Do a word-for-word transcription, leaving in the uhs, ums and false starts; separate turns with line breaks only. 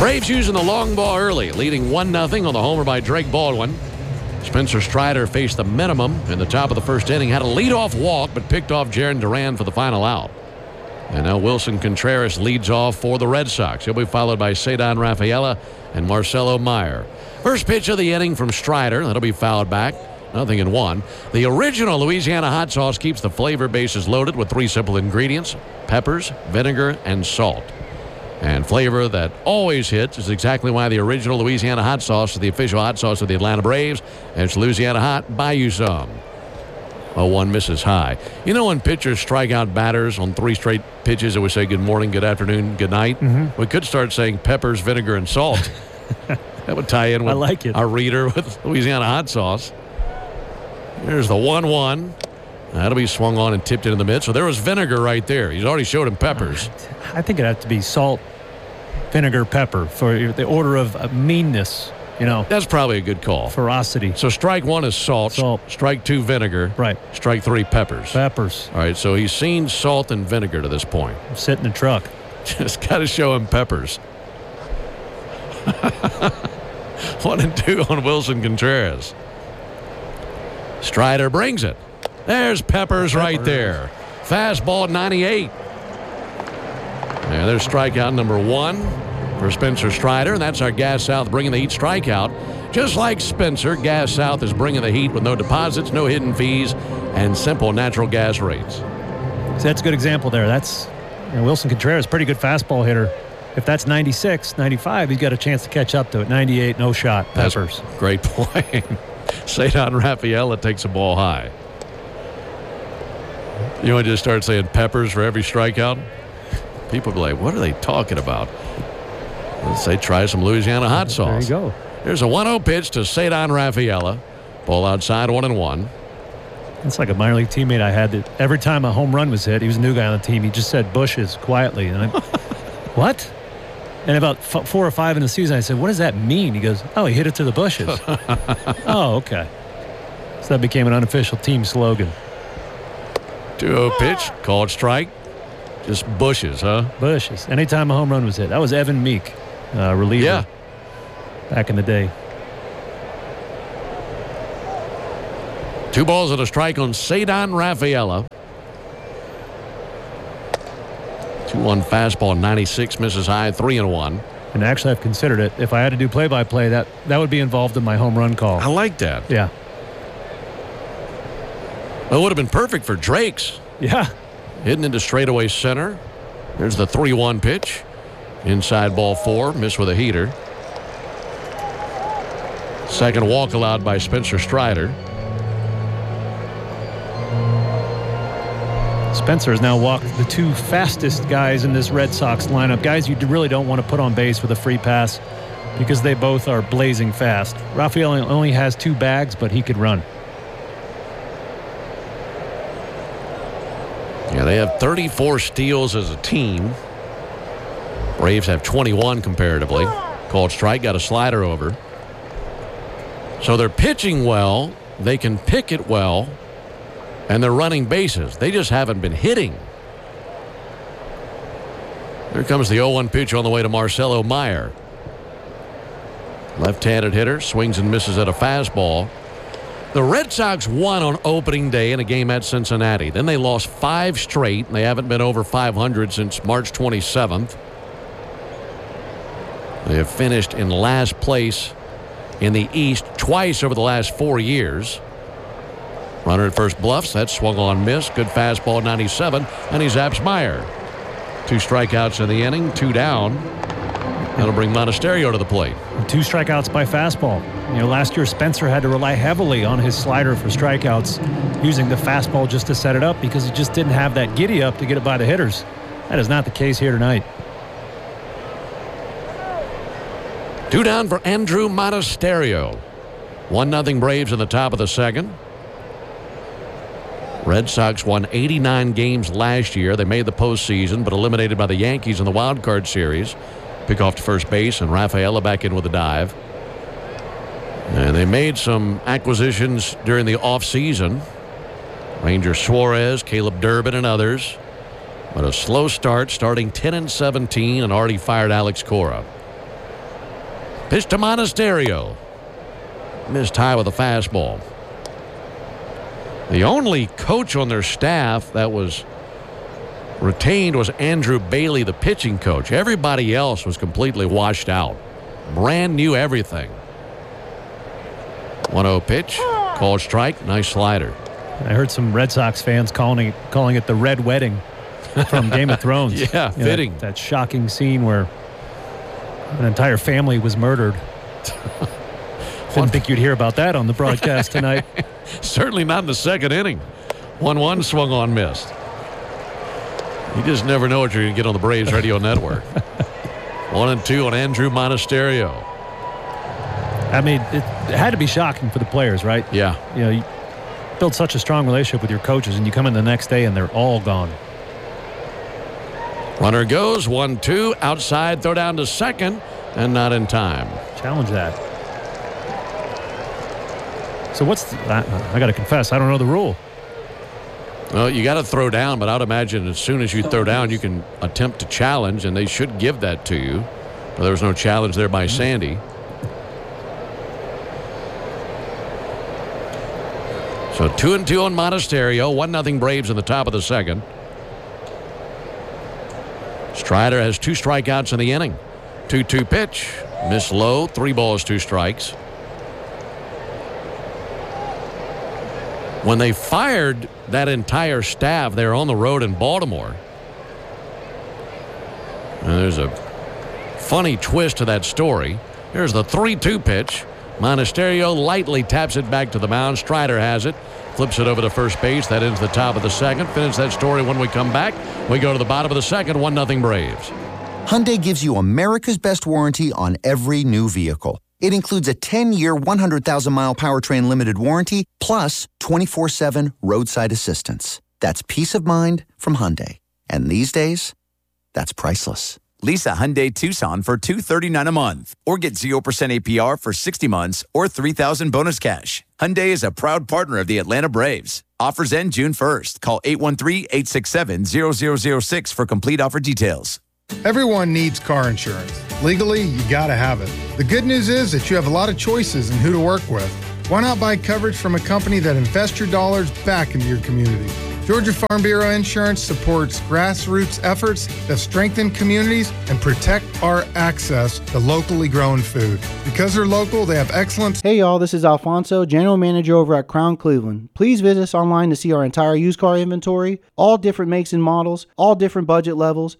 Braves using the long ball early, leading one nothing on the homer by Drake Baldwin. Spencer Strider faced the minimum in the top of the first inning. Had a leadoff walk, but picked off Jarren Duran for the final out. And now Wilson Contreras leads off for the Red Sox. He'll be followed by Ceddanne Rafaela and Marcelo Meyer. First pitch of the inning from Strider. That'll be fouled back. Nothing in one. The original Louisiana hot sauce keeps the flavor bases loaded with three simple ingredients: peppers, vinegar, and salt. And flavor that always hits is exactly why the original Louisiana hot sauce is the official hot sauce of the Atlanta Braves. And it's Louisiana hot. Buy you some. oh one misses high. You know when pitchers strike out batters on three straight pitches, it would say good morning, good afternoon, good night?
Mm-hmm.
We could start saying peppers, vinegar, and salt. That would tie in with
I like it.
Our reader with Louisiana hot sauce. There's the one one. That'll be swung on and tipped into the mid. So there was vinegar right there. He's already showed him peppers.
I think it'd have to be salt, vinegar, pepper for the order of meanness, you know.
That's probably a good call.
Ferocity.
So strike one is salt.
Salt.
Strike two, vinegar.
Right.
Strike three, peppers.
Peppers.
All right, so he's seen salt and vinegar to this point.
Sit in the truck.
Just got to show him peppers. One and two on Wilson Contreras. Strider brings it. There's Peppers, Peppers right there. Fastball ninety-eight. And there's strikeout number one for Spencer Strider, and that's our Gas South bringing the heat strikeout. Just like Spencer, Gas South is bringing the heat with no deposits, no hidden fees, and simple natural gas rates.
So that's a good example there. That's you know, Wilson Contreras, pretty good fastball hitter. If that's ninety-six, ninety-five, he's got a chance to catch up to it. ninety-eight, no shot. Peppers.
That's great point. Ceddanne Rafaela takes a ball high. You want to just start saying peppers for every strikeout? People be like, what are they talking about? Let's say try some Louisiana hot sauce.
There you go.
There's a one oh pitch to Ceddanne Rafaela. Ball outside, one and one.
It's like a minor league teammate I had that every time a home run was hit, he was a new guy on the team. He just said bushes quietly. And I, what? And about f- four or five in the season, I said, what does that mean? He goes, oh, he hit it to the bushes. Oh, okay. So that became an unofficial team slogan.
two oh pitch, called strike. Just bushes, huh?
Bushes. Anytime a home run was hit. That was Evan Meek, uh, reliever.
Yeah.
Back in the day.
Two balls and a strike on Ceddanne Rafaela. two one fastball, ninety-six, misses high, three and one.
And actually, I've considered it. If I had to do play-by-play, that, that would be involved in my home run call.
I like that.
Yeah.
Well, it would have been perfect for Drake's.
Yeah.
Hitting into straightaway center. There's the three one pitch. Inside ball four, missed with a heater. Second walk allowed by Spencer Strider.
Spencer has now walked the two fastest guys in this Red Sox lineup. Guys you really don't want to put on base with a free pass because they both are blazing fast. Rafael only has two bags, but he could run.
Yeah, they have thirty-four steals as a team. Braves have twenty-one comparatively. Called strike, got a slider over. So they're pitching well. They can pick it well. And they're running bases. They just haven't been hitting. There comes the oh one pitch on the way to Marcelo Meyer. Left-handed hitter, swings and misses at a fastball. The Red Sox won on opening day in a game at Cincinnati. Then they lost five straight, and they haven't been over five hundred since March twenty-seventh. They have finished in last place in the East twice over the last four years. Runner at first bluffs. That swung on, miss. Good fastball, ninety-seven, and he zaps Meyer. Two strikeouts in the inning, two down. That'll bring Monasterio to the plate.
Two strikeouts by fastball. You know, last year Spencer had to rely heavily on his slider for strikeouts, using the fastball just to set it up because he just didn't have that giddy up to get it by the hitters. That is not the case here tonight.
Two down for Andrew Monasterio. One nothing Braves in the top of the second. Red Sox won eighty-nine games last year. They made the postseason, but eliminated by the Yankees in the wild card series. Pick off to first base, and Rafaela back in with a dive. And they made some acquisitions during the offseason. Ranger Suarez, Caleb Durbin, and others. But a slow start, starting ten and seventeen, and already fired Alex Cora. Pitch to Monasterio. Missed high with a fastball. The only coach on their staff that was retained was Andrew Bailey, the pitching coach. Everybody else was completely washed out. Brand new everything. one oh pitch. Called strike. Nice slider.
I heard some Red Sox fans calling it, calling it the Red Wedding from Game of Thrones.
Yeah,
you know,
fitting.
That, that shocking scene where an entire family was murdered. Didn't think you'd hear about that on the broadcast tonight.
Certainly not in the second inning. one one swung on, missed. You just never know what you're going to get on the Braves radio network. One and two on Andrew Monasterio.
I mean, it, it had to be shocking for the players, right?
Yeah.
You know, you build such a strong relationship with your coaches, and you come in the next day and they're all gone.
Runner goes, one two, outside, throw down to second, and not in time.
Challenge that. So what's the, I, I got to confess, I don't know the rule.
Well, you got to throw down, but I would imagine as soon as you throw down, you can attempt to challenge, and they should give that to you. But there was no challenge there by Sandy. So two and two on Monasterio, one nothing Braves in the top of the second. Strider has two strikeouts in the inning. two two pitch. Miss low. Three balls, two strikes. When they fired that entire staff, they were on the road in Baltimore. And there's a funny twist to that story. Here's the three two pitch. Monasterio lightly taps it back to the mound. Strider has it. Flips it over to first base. That ends the top of the second. Finish that story when we come back. We go to the bottom of the second. one nothing Braves.
Hyundai gives you America's best warranty on every new vehicle. It includes a ten-year, one hundred thousand mile powertrain limited warranty, plus twenty-four seven roadside assistance. That's peace of mind from Hyundai. And these days, that's priceless.
Lease a Hyundai Tucson for two hundred thirty-nine dollars a month, or get zero percent A P R for sixty months or three thousand dollars bonus cash. Hyundai is a proud partner of the Atlanta Braves. Offers end June first. Call eight one three, eight six seven, zero zero zero six for complete offer details.
Everyone needs car insurance. Legally, you gotta have it. The good news is that you have a lot of choices in who to work with. Why not buy coverage from a company that invests your dollars back into your community? Georgia Farm Bureau Insurance supports grassroots efforts that strengthen communities and protect our access to locally grown food. Because they're local, they have excellent...
Hey y'all, this is Alfonso, General Manager over at Crown Cleveland. Please visit us online to see our entire used car inventory, all different makes and models, all different budget levels,